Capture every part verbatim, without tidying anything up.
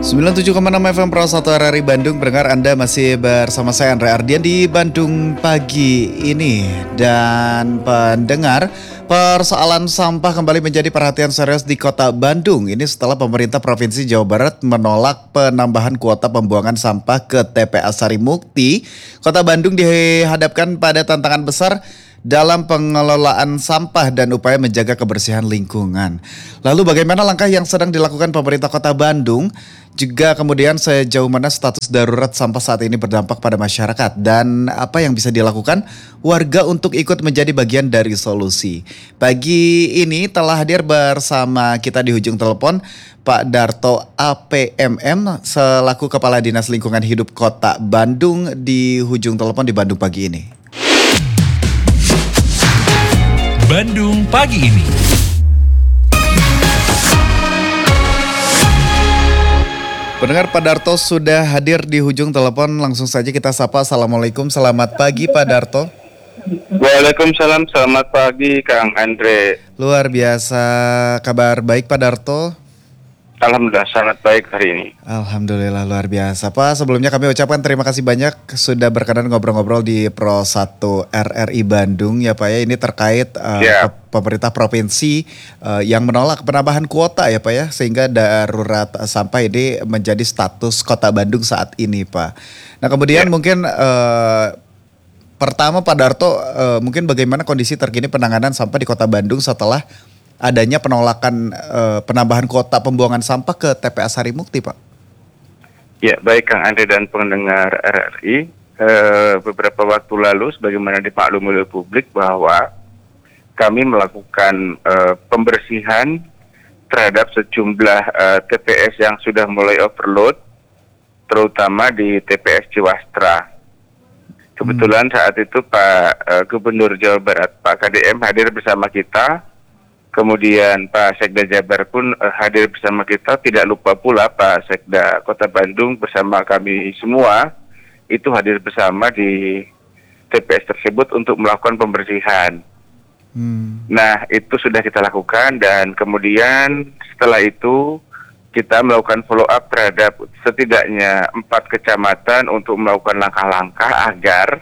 sembilan puluh tujuh koma enam F M Pro satu R R I Bandung. Pendengar, Anda masih bersama saya Andre Ardian di Bandung pagi ini. Dan pendengar, persoalan sampah kembali menjadi perhatian serius di kota Bandung. Ini setelah pemerintah Provinsi Jawa Barat menolak penambahan kuota pembuangan sampah ke T P A Sarimukti. Kota Bandung dihadapkan pada tantangan besar dalam pengelolaan sampah dan upaya menjaga kebersihan lingkungan. Lalu bagaimana langkah yang sedang dilakukan pemerintah kota Bandung? Juga kemudian sejauh mana status darurat sampah saat ini berdampak pada masyarakat? Dan apa yang bisa dilakukan warga untuk ikut menjadi bagian dari solusi? Pagi ini telah hadir bersama kita di ujung telepon Pak Darto A P M M selaku Kepala Dinas Lingkungan Hidup Kota Bandung di ujung telepon di Bandung pagi ini. Bandung pagi ini. Pendengar, Pak Darto sudah hadir di ujung telepon. Langsung saja kita sapa. Assalamualaikum, selamat pagi Pak Darto. Waalaikumsalam, selamat pagi Kang Andre. Luar biasa, kabar baik Pak Darto? Alhamdulillah sangat baik hari ini. Alhamdulillah luar biasa Pak. Sebelumnya kami ucapkan terima kasih banyak sudah berkenan ngobrol-ngobrol di Pro satu R R I Bandung ya Pak ya. Ini terkait uh, Ya. pemerintah provinsi uh, yang menolak penambahan kuota ya Pak ya. Sehingga darurat uh, sampah ini menjadi status kota Bandung saat ini Pak. Nah kemudian Ya. mungkin uh, pertama Pak Darto, uh, mungkin bagaimana kondisi terkini penanganan sampah di kota Bandung setelah adanya penolakan uh, penambahan kuota pembuangan sampah ke T P A Sarimukti, Pak? Ya, baik Kang Andre dan pendengar R R I. Eh, beberapa waktu lalu, sebagaimana dimaklumi oleh publik bahwa kami melakukan eh, pembersihan terhadap sejumlah eh, T P S yang sudah mulai overload, terutama di T P S Ciwastra. Kebetulan saat itu Pak eh, Gubernur Jawa Barat, Pak K D M hadir bersama kita. Kemudian Pak Sekda Jabar pun uh, hadir bersama kita. Tidak lupa pula Pak Sekda Kota Bandung bersama kami semua itu hadir bersama di T P S tersebut untuk melakukan pembersihan. Hmm. Nah, itu sudah kita lakukan dan kemudian setelah itu kita melakukan follow up terhadap setidaknya empat kecamatan untuk melakukan langkah-langkah agar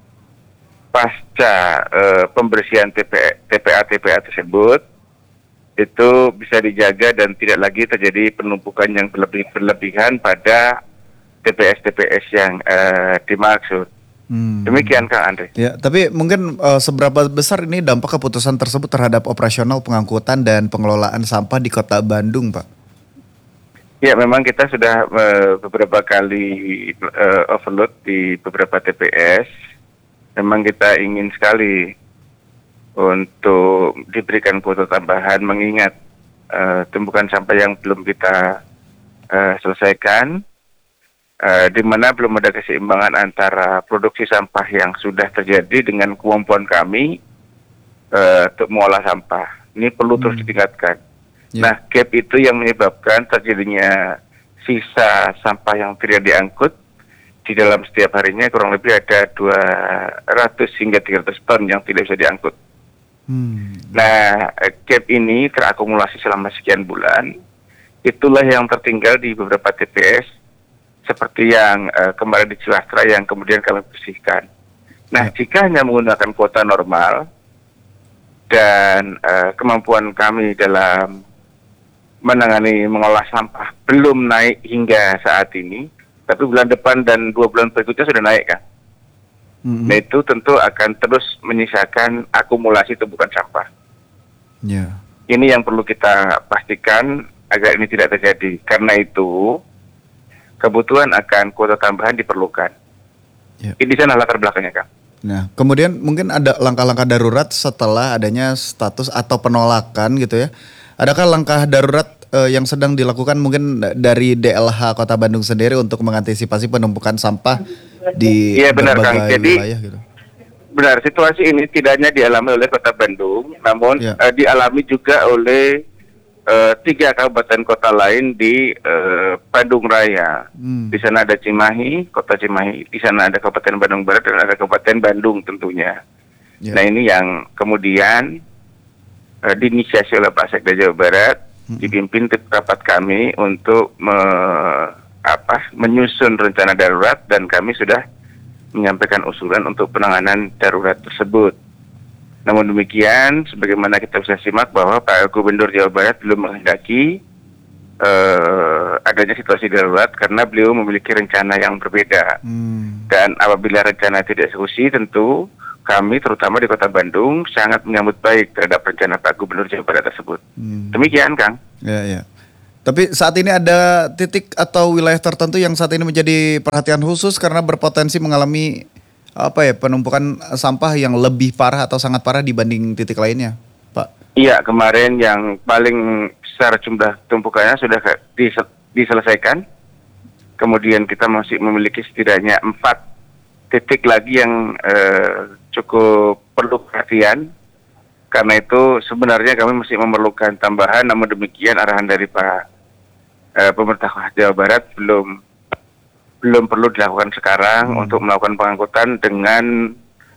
pasca uh, pembersihan T P A T P A tersebut itu bisa dijaga dan tidak lagi terjadi penumpukan yang berlebih, berlebihan pada T P S T P S yang uh, dimaksud. Hmm. Demikian Kang Andre. Ya, tapi mungkin uh, seberapa besar ini dampak keputusan tersebut terhadap operasional pengangkutan dan pengelolaan sampah di Kota Bandung, Pak? Ya, memang kita sudah uh, beberapa kali uh, overload di beberapa T P S. Memang kita ingin sekali untuk diberikan kuota tambahan mengingat uh, tumpukan sampah yang belum kita uh, selesaikan, uh, di mana belum ada keseimbangan antara produksi sampah yang sudah terjadi dengan kemampuan kami uh, untuk mengolah sampah. Ini perlu hmm. terus ditingkatkan. Yeah. Nah, gap itu yang menyebabkan terjadinya sisa sampah yang tidak diangkut. Di dalam setiap harinya kurang lebih ada dua ratus hingga tiga ratus ton yang tidak bisa diangkut. Hmm. Nah, gap ini terakumulasi selama sekian bulan. Itulah yang tertinggal di beberapa T P S, seperti yang uh, kemarin di Ciwastra yang kemudian kami bersihkan. Nah, ya. Jika hanya menggunakan kuota normal dan uh, kemampuan kami dalam menangani mengolah sampah belum naik hingga saat ini, tapi bulan depan dan dua bulan berikutnya sudah naik kan. Mm-hmm. Nah itu tentu akan terus menyisakan akumulasi tumpukan sampah. Yeah. Ini yang perlu kita pastikan agar ini tidak terjadi. Karena itu kebutuhan akan kuota tambahan diperlukan. Yeah. Ini sana latar belakangnya Kang. Nah kemudian mungkin ada langkah-langkah darurat setelah adanya status atau penolakan gitu ya. Adakah langkah darurat uh, yang sedang dilakukan mungkin dari D L H Kota Bandung sendiri untuk mengantisipasi penumpukan sampah di ya, benar, Kang. Jadi, wilayah gitu? Benar, situasi ini tidak hanya dialami oleh Kota Bandung, namun ya. uh, dialami juga oleh uh, tiga kabupaten kota lain di uh, Bandung Raya. Hmm. Di sana ada Cimahi, Kota Cimahi, di sana ada Kabupaten Bandung Barat dan ada Kabupaten Bandung tentunya. Ya. Nah ini yang kemudian uh, diinisiasi oleh Pak Sekda Jawa Barat dipimpin tim rapat kami untuk me, apa, menyusun rencana darurat dan kami sudah menyampaikan usulan untuk penanganan darurat tersebut. Namun demikian, sebagaimana kita bisa simak bahwa Pak Gubernur Jawa Barat belum menghendaki uh, adanya situasi darurat karena beliau memiliki rencana yang berbeda. Hmm. Dan apabila rencana tidak eksekusi, tentu kami terutama di Kota Bandung sangat menyambut baik terhadap rencana Pak Gubernur Jawa Barat tersebut. Hmm. Demikian, Kang. Ya, ya. Tapi saat ini ada titik atau wilayah tertentu yang saat ini menjadi perhatian khusus karena berpotensi mengalami apa ya penumpukan sampah yang lebih parah atau sangat parah dibanding titik lainnya, Pak? Iya, kemarin yang paling besar jumlah tumpukannya sudah diselesaikan. Kemudian kita masih memiliki setidaknya empat titik lagi yang eh, cukup perlu perhatian. Karena itu sebenarnya kami masih memerlukan tambahan, namun demikian arahan dari Pak eh, pemerintah Jawa Barat belum belum perlu dilakukan sekarang hmm. untuk melakukan pengangkutan dengan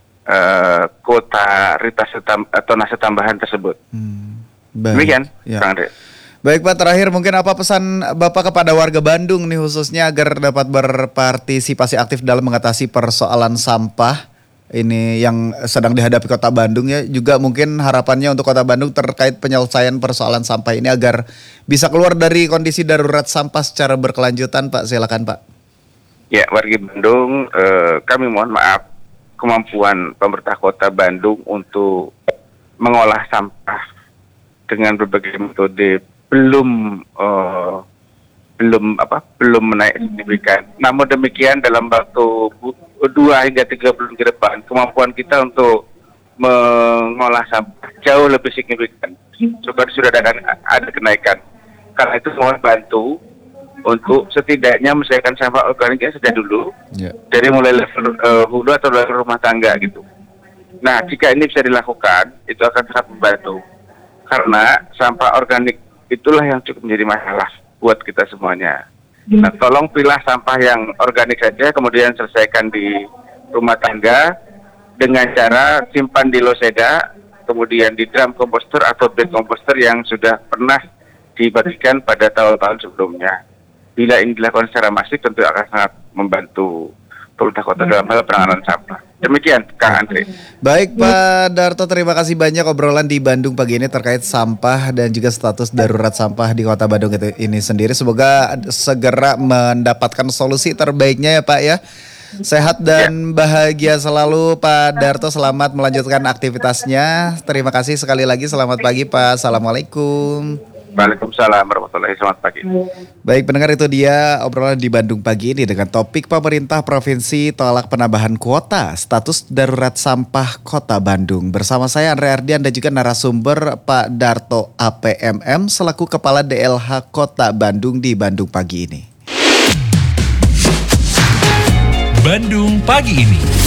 eh, kuota ritase tam, atau nase tambahan tersebut. Hmm. Demikian, ya. Bang Andre. Baik Pak, terakhir mungkin apa pesan Bapak kepada warga Bandung nih khususnya agar dapat berpartisipasi aktif dalam mengatasi persoalan sampah ini yang sedang dihadapi Kota Bandung ya. Juga mungkin harapannya untuk Kota Bandung terkait penyelesaian persoalan sampah ini agar bisa keluar dari kondisi darurat sampah secara berkelanjutan, Pak. Silakan, Pak. Ya, warga Bandung, eh, kami mohon maaf kemampuan pemerintah Kota Bandung untuk mengolah sampah dengan berbagai metode belum uh, belum apa belum menaik signifikan. Namun demikian dalam waktu dua hingga tiga bulan ke depan kemampuan kita untuk mengolah sampah jauh lebih signifikan. Coba sudah ada ada kenaikan. Karena itu mohon bantu untuk setidaknya menyelesaikan sampah organiknya sejak dulu yeah. dari mulai level uh, hulu atau level rumah tangga gitu. Nah, jika ini bisa dilakukan, itu akan sangat membantu. Karena sampah organik itulah yang cukup menjadi masalah buat kita semuanya. Nah, tolong pilah sampah yang organik saja, kemudian selesaikan di rumah tangga dengan cara simpan di loseda, kemudian di drum komposter atau bed komposter yang sudah pernah dibagikan pada tahun-tahun sebelumnya. Bila ini dilakukan secara masif, tentu akan sangat membantu pemerintah kota dalam hal penanganan sampah. Demikian, Kang Andre. Baik Pak Darto, terima kasih banyak obrolan di Bandung pagi ini terkait sampah dan juga status darurat sampah di Kota Bandung itu ini sendiri. Semoga segera mendapatkan solusi terbaiknya ya Pak ya. Sehat dan bahagia selalu Pak Darto, selamat melanjutkan aktivitasnya. Terima kasih sekali lagi, selamat pagi Pak. Assalamualaikum. Waalaikumsalam warahmatullahi wabarakatuh. Selamat pagi. Baik pendengar, itu dia obrolan di Bandung pagi ini dengan topik pemerintah provinsi tolak penambahan kuota status darurat sampah Kota Bandung. Bersama saya Andre Ardian dan juga narasumber Pak Darto A P M M selaku Kepala D L H Kota Bandung di Bandung pagi ini. Bandung pagi ini.